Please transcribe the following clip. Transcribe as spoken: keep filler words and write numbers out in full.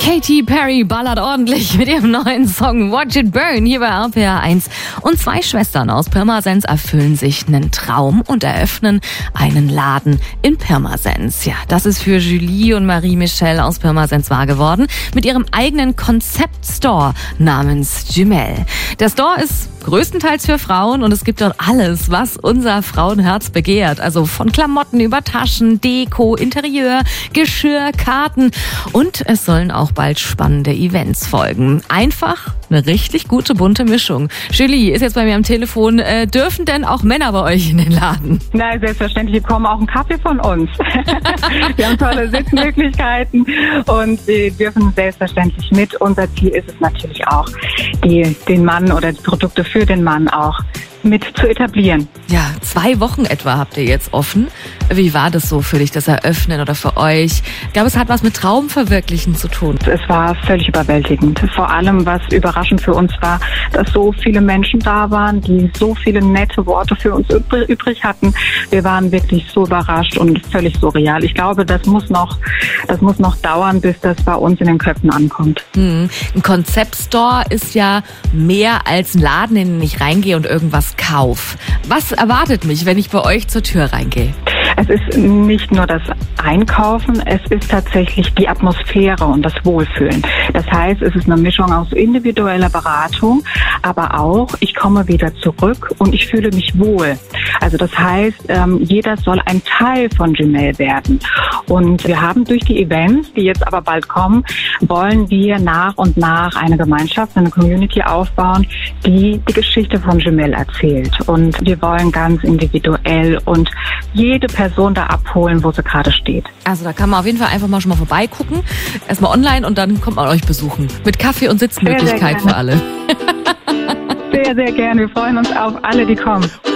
Katy Perry ballert ordentlich mit ihrem neuen Song Watch It Burn hier bei R P R eins. Und zwei Schwestern aus Pirmasens erfüllen sich einen Traum und eröffnen einen Laden in Pirmasens. Ja, das ist für Julie und Marie-Michelle aus Pirmasens wahr geworden mit ihrem eigenen Konzept-Store namens Jumel. Der Store ist größtenteils für Frauen und es gibt dort alles, was unser Frauenherz begehrt. Also von Klamotten über Taschen, Deko, Interieur, Geschirr, Karten und es sollen auch bald spannende Events folgen. Einfach eine richtig gute bunte Mischung. Julie ist jetzt bei mir am Telefon. Äh, dürfen denn auch Männer bei euch in den Laden? Nein, selbstverständlich. Wir bekommen auch einen Kaffee von uns. Wir haben tolle Sitzmöglichkeiten und wir dürfen selbstverständlich mit. Unser Ziel ist es natürlich auch, die, den Mann oder die Produkte für den Mann auch mit zu etablieren. Ja, zwei Wochen etwa habt ihr jetzt offen. Wie war das so für dich, das Eröffnen oder für euch? Ich glaube, es hat was mit Traumverwirklichen zu tun. Es war völlig überwältigend. Vor allem, was überraschend für uns war, dass so viele Menschen da waren, die so viele nette Worte für uns übrig hatten. Wir waren wirklich so überrascht und völlig surreal. Ich glaube, das muss noch, das muss noch dauern, bis das bei uns in den Köpfen ankommt. Hm. Ein Konzeptstore ist ja mehr als ein Laden, in den ich reingehe und irgendwas kauf. Was erwartet mich, wenn ich bei euch zur Tür reingehe? Es ist nicht nur das Einkaufen, es ist tatsächlich die Atmosphäre und das Wohlfühlen. Das heißt, es ist eine Mischung aus individueller Beratung, aber auch, ich komme wieder zurück und ich fühle mich wohl. Also das heißt, jeder soll ein Teil von Jumel werden. Und wir haben durch die Events, die jetzt aber bald kommen, wollen wir nach und nach eine Gemeinschaft, eine Community aufbauen, die die Geschichte von Jumel erzählt. Und wir wollen ganz individuell und jede Person da abholen, wo sie gerade steht. Also da kann man auf jeden Fall einfach mal schon mal vorbeigucken. Erstmal online und dann kommt man euch besuchen. Mit Kaffee und Sitzmöglichkeit für alle. Sehr, sehr gerne. Wir freuen uns auf alle, die kommen.